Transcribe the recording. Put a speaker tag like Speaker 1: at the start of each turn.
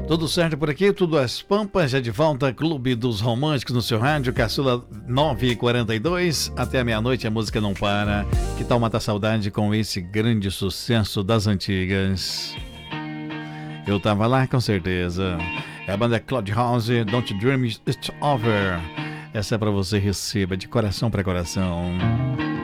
Speaker 1: Tudo certo por aqui, tudo às pampas, já de volta, Clube dos Românticos no seu rádio, Caçula 9h42, até a meia-noite a música não para. Que tal matar saudade com esse grande sucesso das antigas? Eu tava lá com certeza. É a banda Cloud House, Don't Dream It's Over. Essa é pra você, receba de coração pra coração.